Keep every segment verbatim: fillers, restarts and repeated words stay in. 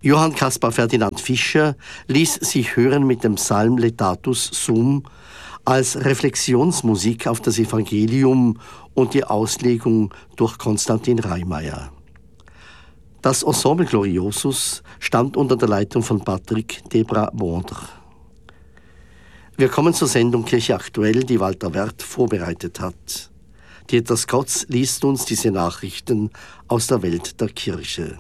Johann Caspar Ferdinand Fischer ließ sich hören mit dem Psalm Letatus Sum als Reflexionsmusik auf das Evangelium und die Auslegung durch Konstantin Reimeyer. Das Ensemble Gloriosus stand unter der Leitung von Patrick Debra-Bondre. Wir kommen zur Sendung Kirche aktuell, die Walter Werth vorbereitet hat. Dieter Skotz liest uns diese Nachrichten aus der Welt der Kirche.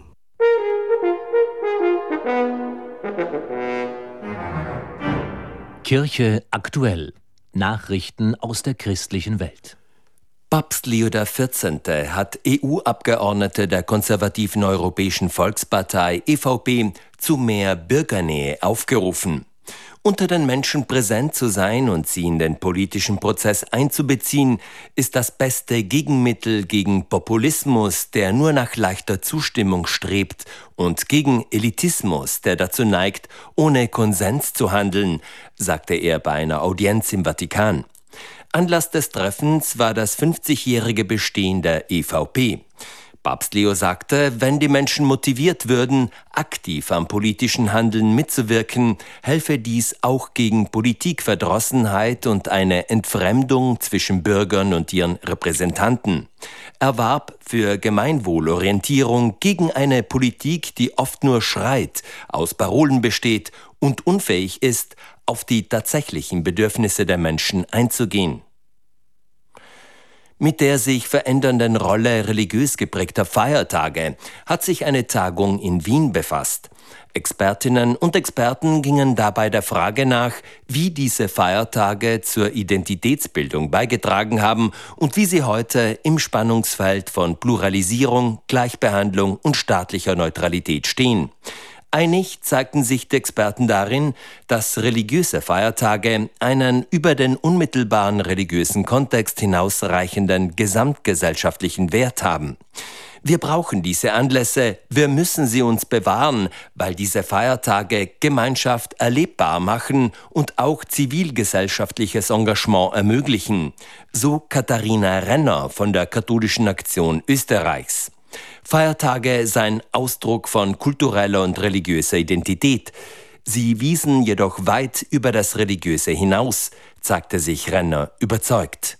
Kirche aktuell. Nachrichten aus der christlichen Welt. Papst Leo der vierzehnte hat E U-Abgeordnete der konservativen Europäischen Volkspartei E V P zu mehr Bürgernähe aufgerufen. Unter den Menschen präsent zu sein und sie in den politischen Prozess einzubeziehen, ist das beste Gegenmittel gegen Populismus, der nur nach leichter Zustimmung strebt, und gegen Elitismus, der dazu neigt, ohne Konsens zu handeln, sagte er bei einer Audienz im Vatikan. Anlass des Treffens war das fünfzigjährige Bestehen der E V P. Papst Leo sagte, wenn die Menschen motiviert würden, aktiv am politischen Handeln mitzuwirken, helfe dies auch gegen Politikverdrossenheit und eine Entfremdung zwischen Bürgern und ihren Repräsentanten. Er warb für Gemeinwohlorientierung gegen eine Politik, die oft nur schreit, aus Parolen besteht und unfähig ist, auf die tatsächlichen Bedürfnisse der Menschen einzugehen. Mit der sich verändernden Rolle religiös geprägter Feiertage hat sich eine Tagung in Wien befasst. Expertinnen und Experten gingen dabei der Frage nach, wie diese Feiertage zur Identitätsbildung beigetragen haben und wie sie heute im Spannungsfeld von Pluralisierung, Gleichbehandlung und staatlicher Neutralität stehen. Einig zeigten sich die Experten darin, dass religiöse Feiertage einen über den unmittelbaren religiösen Kontext hinausreichenden gesamtgesellschaftlichen Wert haben. Wir brauchen diese Anlässe, wir müssen sie uns bewahren, weil diese Feiertage Gemeinschaft erlebbar machen und auch zivilgesellschaftliches Engagement ermöglichen, so Katharina Renner von der Katholischen Aktion Österreichs. Feiertage seien Ausdruck von kultureller und religiöser Identität. Sie wiesen jedoch weit über das Religiöse hinaus, zeigte sich Renner überzeugt.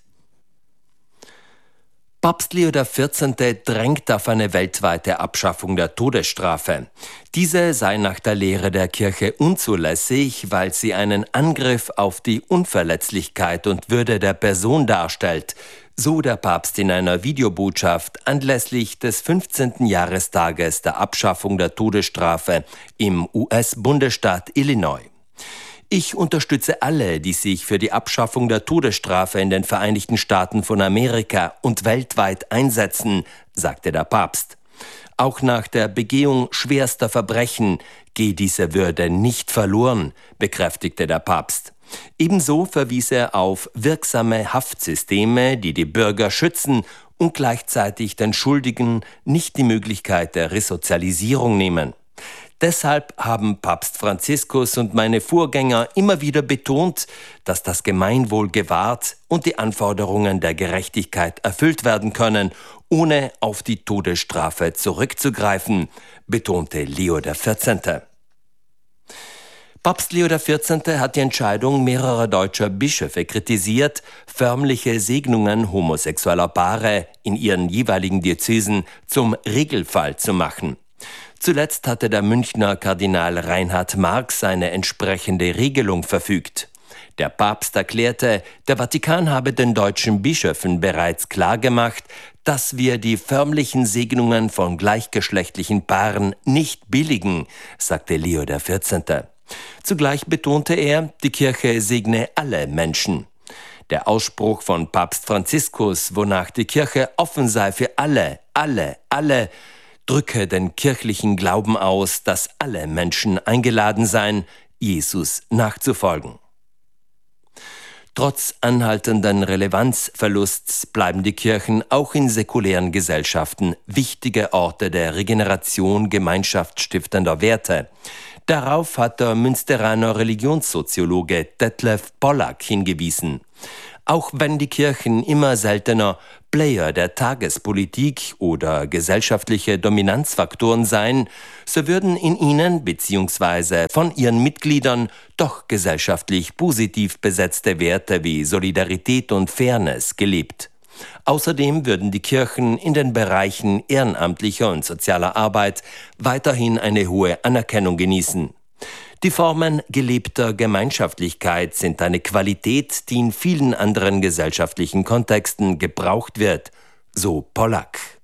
Papst Leo der vierzehnte drängt auf eine weltweite Abschaffung der Todesstrafe. Diese sei nach der Lehre der Kirche unzulässig, weil sie einen Angriff auf die Unverletzlichkeit und Würde der Person darstellt, so der Papst in einer Videobotschaft anlässlich des fünfzehnten Jahrestages der Abschaffung der Todesstrafe im U S-Bundesstaat Illinois. Ich unterstütze alle, die sich für die Abschaffung der Todesstrafe in den Vereinigten Staaten von Amerika und weltweit einsetzen, sagte der Papst. Auch nach der Begehung schwerster Verbrechen gehe diese Würde nicht verloren, bekräftigte der Papst. Ebenso verwies er auf wirksame Haftsysteme, die die Bürger schützen und gleichzeitig den Schuldigen nicht die Möglichkeit der Resozialisierung nehmen. Deshalb haben Papst Franziskus und meine Vorgänger immer wieder betont, dass das Gemeinwohl gewahrt und die Anforderungen der Gerechtigkeit erfüllt werden können, ohne auf die Todesstrafe zurückzugreifen, betonte Leo der vierzehnte. Papst Leo der vierzehnte hat die Entscheidung mehrerer deutscher Bischöfe kritisiert, förmliche Segnungen homosexueller Paare in ihren jeweiligen Diözesen zum Regelfall zu machen. Zuletzt hatte der Münchner Kardinal Reinhard Marx eine entsprechende Regelung verfügt. Der Papst erklärte, der Vatikan habe den deutschen Bischöfen bereits klargemacht, dass wir die förmlichen Segnungen von gleichgeschlechtlichen Paaren nicht billigen, sagte Leo der vierzehnte. Zugleich betonte er, die Kirche segne alle Menschen. Der Ausspruch von Papst Franziskus, wonach die Kirche offen sei für alle, alle, alle, drücke den kirchlichen Glauben aus, dass alle Menschen eingeladen seien, Jesus nachzufolgen. Trotz anhaltenden Relevanzverlusts bleiben die Kirchen auch in säkulären Gesellschaften wichtige Orte der Regeneration gemeinschaftsstiftender Werte. Darauf hat der Münsteraner Religionssoziologe Detlef Pollack hingewiesen. Auch wenn die Kirchen immer seltener Player der Tagespolitik oder gesellschaftliche Dominanzfaktoren seien, so würden in ihnen bzw. von ihren Mitgliedern doch gesellschaftlich positiv besetzte Werte wie Solidarität und Fairness gelebt. Außerdem würden die Kirchen in den Bereichen ehrenamtlicher und sozialer Arbeit weiterhin eine hohe Anerkennung genießen. Die Formen gelebter Gemeinschaftlichkeit sind eine Qualität, die in vielen anderen gesellschaftlichen Kontexten gebraucht wird, so Pollack.